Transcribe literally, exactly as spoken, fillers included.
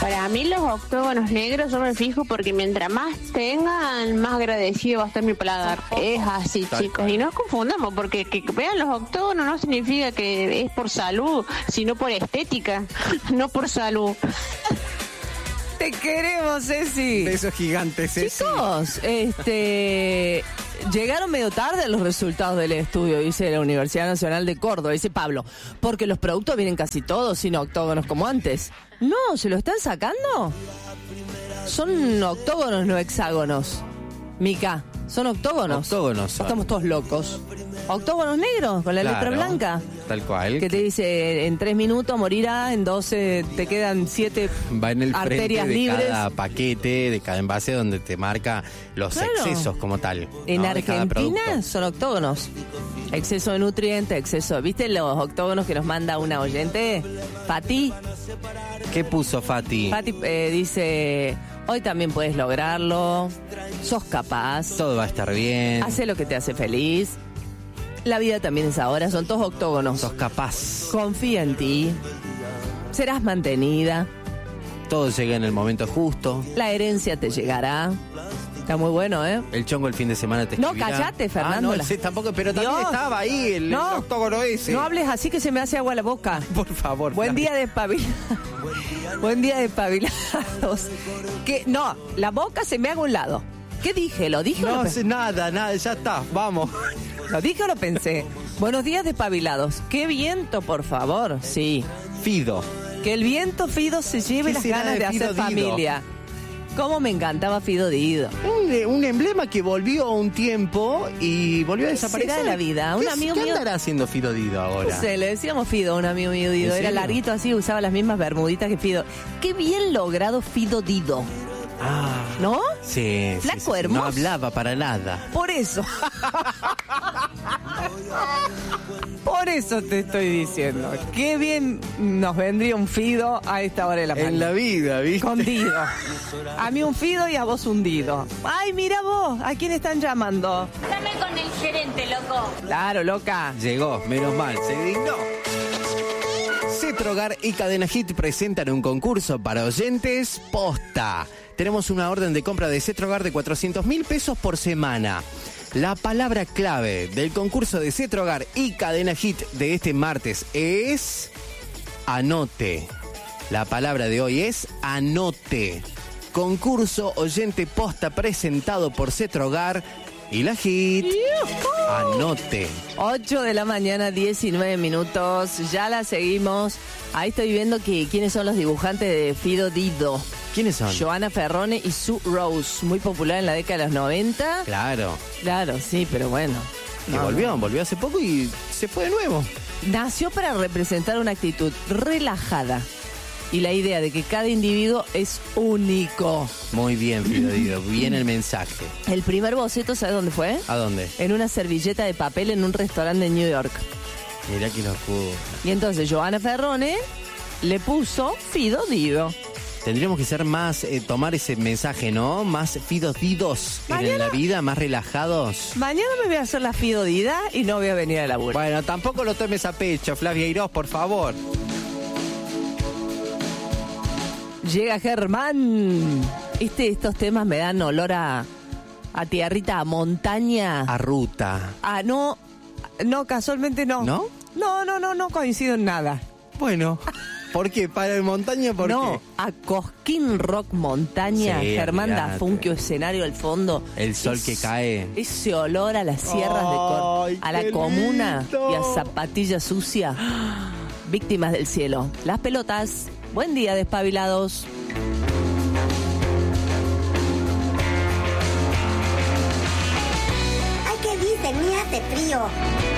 Para mí los octógonos negros yo me fijo porque mientras más tengan, más agradecido va a estar mi paladar. Es así, chicos. Y no nos confundamos, porque que vean los octógonos no significa que es por salud, sino por estética, no por salud. Te queremos, Ceci. Besos gigantes, Ceci. Chicos, este... llegaron medio tarde los resultados del estudio, dice la Universidad Nacional de Córdoba, dice Pablo, porque los productos vienen casi todos sin octógonos como antes. No, ¿se lo están sacando? Son octógonos, no hexágonos. Mica, son octógonos. Octógonos son. Estamos todos locos. Octógonos negros, con la Claro, letra blanca. Tal cual. Que te dice, en tres minutos morirá, en doce te quedan siete Va en el arterias frente de libres. cada paquete, de cada envase, donde te marca los Claro. excesos como tal. En ¿no? de cada Argentina producto. son octógonos. Exceso de nutrientes, exceso... ¿Viste los octógonos que nos manda una oyente? Fati. ¿Qué puso Fati? Fati eh, dice, hoy también puedes lograrlo, sos capaz, Todo va a estar bien. hace lo que te hace feliz. La vida también es ahora, son todos octógonos. Sos capaz. Confía en ti, serás mantenida, Todo llega en el momento justo. la herencia te llegará. Está muy bueno, ¿eh? El chongo el fin de semana te No, escribirá. callate, Fernando. Ah, no, sí, tampoco, pero también Dios. estaba ahí el, No. el octógono ese. No hables así que se me hace agua la boca. Por favor. Buen Flavia. día de espabilados. Buen día de espabilados. Que no, la boca se me haga a un lado. ¿Qué dije? ¿Lo dije o No lo sé pensé? nada, nada, ya está, vamos. ¿Lo dije o lo pensé? Buenos días de espabilados. ¡Qué viento, por favor! Sí. Fido. Que el viento Fido se lleve ¿Qué las será ganas de de hacer Fido Dido? familia. Cómo me encantaba Fido Dido. Un, un emblema que volvió un tiempo y volvió a ¿Qué desaparecer. será de la vida? Un ¿Qué, amigo ¿qué mío- andará haciendo Fido Dido ahora? No sé, le decíamos Fido a un amigo mío Dido. ¿En Era serio? larguito así, usaba las mismas bermuditas que Fido. ¡Qué bien logrado Fido Dido! Ah, ¿No? sí. sí, Flaco sí, sí. hermoso. No hablaba para nada. Por eso. Por eso te estoy diciendo. Qué bien nos vendría un Fido a esta hora de la mañana. En la vida, ¿viste? Con Dido. A mí un Fido y a vos un Dido. Ay, mira vos, ¿a quién están llamando? Dame con el gerente, loco. Claro, loca. Llegó, menos mal, se dignó. Cetrogar y Cadena Hit presentan un concurso para oyentes posta. Tenemos una orden de compra de Cetrogar de cuatrocientos mil pesos por semana. La palabra clave del concurso de Cetrogar y Cadena Hit de este martes es anote. La palabra de hoy es anote. Concurso oyente posta presentado por Cetrogar y la Hit. Anote. ocho de la mañana, diecinueve minutos. Ya la seguimos. Ahí estoy viendo que quiénes son los dibujantes de Fido Dido. ¿Quiénes son? Joanna Ferrone y Sue Rose. Muy popular en la década de los noventa. Claro. Claro, sí, pero bueno. Y No, volvió, volvió hace poco y se fue de nuevo. Nació para representar una actitud relajada y la idea de que cada individuo es único. Muy bien, Fido Dido, bien el mensaje. El primer boceto, ¿sabes dónde fue? ¿A dónde? En una servilleta de papel en un restaurante de New York. Mirá que locura. Y entonces Joanna Ferrone le puso Fido Dido. Tendríamos que ser más, eh, tomar ese mensaje, ¿no? Más Fidos Didos en Mañana- la vida, más relajados. Mañana me voy a hacer la Fido Dida y no voy a venir a laburo. Bueno, tampoco lo tomes a pecho, Flavia Irós, por favor. Llega Germán. Este, estos temas me dan olor a, a tierrita, a montaña. A ruta. Ah, no, no, casualmente no. ¿No? No, no, no, no coincido en nada. Bueno, ¿por qué? ¿Para el montaña por no, qué? a Cosquín Rock Montaña, Sí, Germán olvidate. Dafunquio, escenario al fondo. El sol Es- que cae. Ese olor a las sierras de Cor- Ay, a la qué comuna lindo. y a zapatilla sucia. Víctimas del cielo. Las pelotas. Buen día, despabilados. Ay, ¿qué dice? Ni hace frío.